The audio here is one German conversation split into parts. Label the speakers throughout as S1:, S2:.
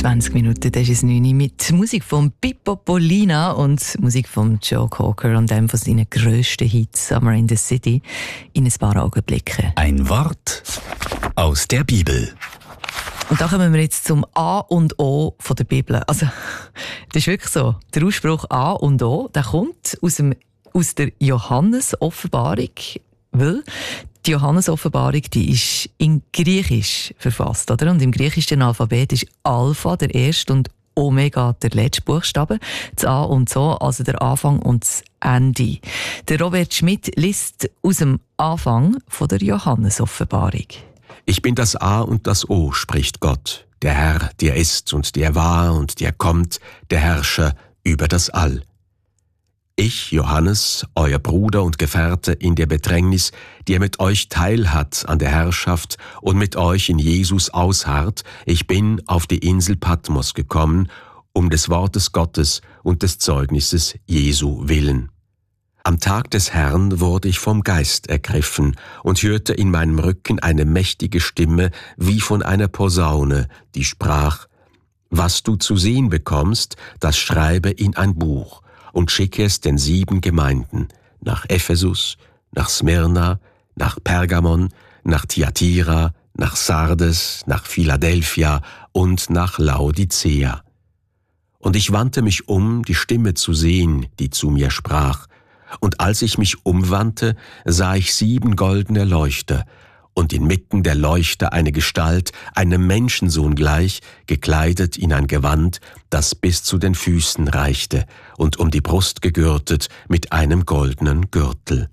S1: 20 Minuten, das ist 9 Uhr, mit Musik von Pippo Pollina und Musik von Joe Cocker und einem von seinen grössten Hits, Summer in the City, in ein paar Augenblicken.
S2: Ein Wort aus der Bibel.
S1: Und da kommen wir jetzt zum A und O von der Bibel. Also, das ist wirklich so. Der Ausspruch A und O, der kommt aus der Johannes-Offenbarung, weil die Johannes-Offenbarung, die ist in Griechisch verfasst, oder? Und im griechischen Alphabet ist Alpha der erste und Omega der letzte Buchstabe. Das A und so, also der Anfang und das Ende. Der Robert Schmidt liest aus dem Anfang von der Johannes-Offenbarung.
S3: Ich bin das A und das O, spricht Gott, der Herr, der ist und der war und der kommt, der Herrscher über das All. Ich, Johannes, euer Bruder und Gefährte in der Bedrängnis, der mit euch teilhat an der Herrschaft und mit euch in Jesus ausharrt, ich bin auf die Insel Patmos gekommen, um des Wortes Gottes und des Zeugnisses Jesu willen. Am Tag des Herrn wurde ich vom Geist ergriffen und hörte in meinem Rücken eine mächtige Stimme wie von einer Posaune, die sprach: Was du zu sehen bekommst, das schreibe in ein Buch und schicke es den 7 Gemeinden, nach Ephesus, nach Smyrna, nach Pergamon, nach Thyatira, nach Sardes, nach Philadelphia und nach Laodicea. Und ich wandte mich um, die Stimme zu sehen, die zu mir sprach. Und als ich mich umwandte, sah ich 7 goldene Leuchter, und inmitten der Leuchter eine Gestalt, einem Menschensohn gleich, gekleidet in ein Gewand, das bis zu den Füßen reichte, und um die Brust gegürtet mit einem goldenen Gürtel.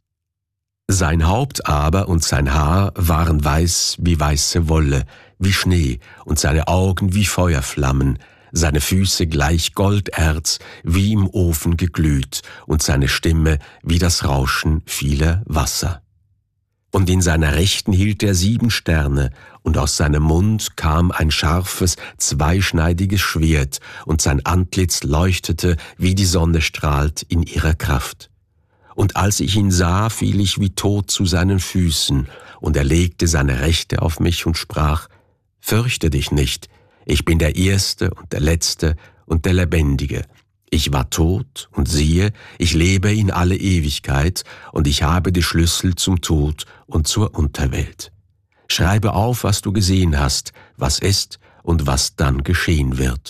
S3: Sein Haupt aber und sein Haar waren weiß wie weiße Wolle, wie Schnee, und seine Augen wie Feuerflammen, seine Füße gleich Golderz, wie im Ofen geglüht, und seine Stimme wie das Rauschen vieler Wasser. Und in seiner Rechten hielt er 7 Sterne, und aus seinem Mund kam ein scharfes, zweischneidiges Schwert, und sein Antlitz leuchtete, wie die Sonne strahlt in ihrer Kraft. Und als ich ihn sah, fiel ich wie tot zu seinen Füßen, und er legte seine Rechte auf mich und sprach: Fürchte dich nicht, ich bin der Erste und der Letzte und der Lebendige. Ich war tot, und siehe, ich lebe in alle Ewigkeit, und ich habe die Schlüssel zum Tod und zur Unterwelt. Schreibe auf, was du gesehen hast, was ist und was dann geschehen wird.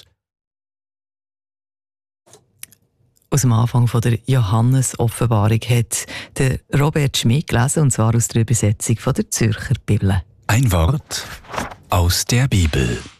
S1: Aus dem Anfang von der Johannes-Offenbarung hat der Robert Schmidt gelesen, und zwar aus der Übersetzung von der Zürcher Bibel.
S2: Ein Wort aus der Bibel.